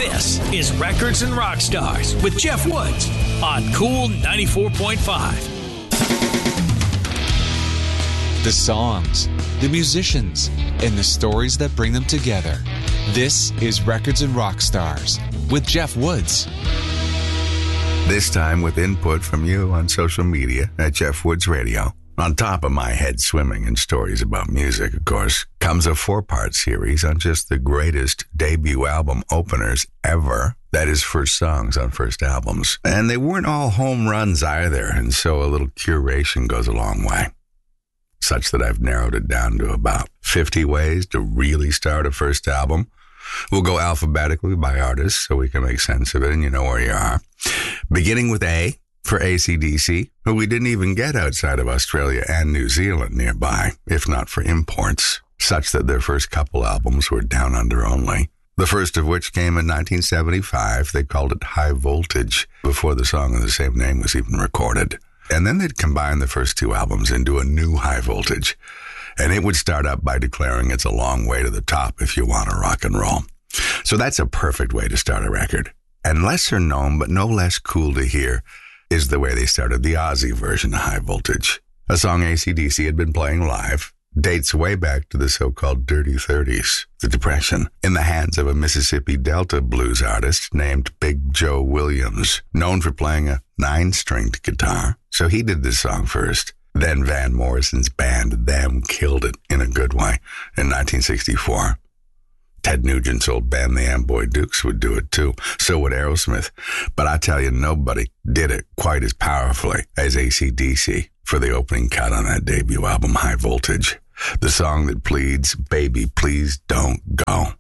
This is Records and Rock Stars with Jeff Woods on Cool 94.5. The songs, the musicians, and the stories that bring them together. This is Records and Rock Stars with Jeff Woods. This time with input from you on social media at Jeff Woods Radio. On top of my head swimming in stories about music, of course, comes a 4-part series on just the greatest debut album openers ever. That is, first songs on first albums. And they weren't all home runs either, and so a little curation goes a long way. Such that I've narrowed it down to about 50 ways to really start a first album. We'll go alphabetically by artist so we can make sense of it and you know where you are. Beginning with A for AC/DC, who we didn't even get outside of Australia and New Zealand nearby, if not for imports, such that their first couple albums were down under only. The first of which came in 1975. They called it High Voltage before the song of the same name was even recorded. And then they'd combine the first two albums into a new High Voltage. And it would start up by declaring it's a long way to the top if you want to rock and roll. So that's a perfect way to start a record. And lesser known, but no less cool to hear, is the way they started the Ozzy version of High Voltage. A song AC/DC had been playing live. Dates way back to the so-called Dirty 30s, the Depression, in the hands of a Mississippi Delta blues artist named Big Joe Williams, known for playing a 9-stringed guitar. So he did this song first. Then Van Morrison's band, Them, killed it in a good way in 1964. Ted Nugent's old band, the Amboy Dukes, would do it too. So would Aerosmith. But I tell you, nobody did it quite as powerfully as AC/DC for the opening cut on that debut album, High Voltage. The song that pleads, "Baby, please don't go."